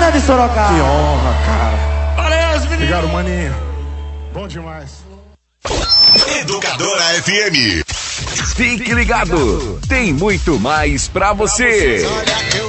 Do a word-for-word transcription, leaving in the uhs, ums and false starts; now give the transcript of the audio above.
Obrigado, Sorocaba. Que honra, cara. Valeu, meninos. Obrigado, maninho. Bom demais. Educadora F M. Fique ligado, tem muito mais pra você.